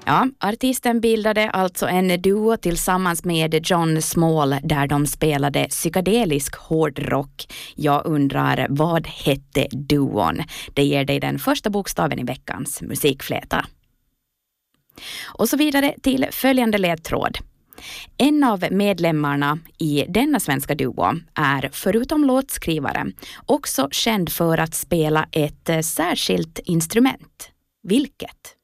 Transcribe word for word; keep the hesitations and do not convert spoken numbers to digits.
Ja, artisten bildade alltså en duo tillsammans med John Small där de spelade psykedelisk hårdrock. Jag undrar, vad hette duon? Det ger dig den första bokstaven i veckans musikfläta. Och så vidare till följande ledtråd. En av medlemmarna i denna svenska duo är förutom låtskrivare också känd för att spela ett särskilt instrument. Vilket?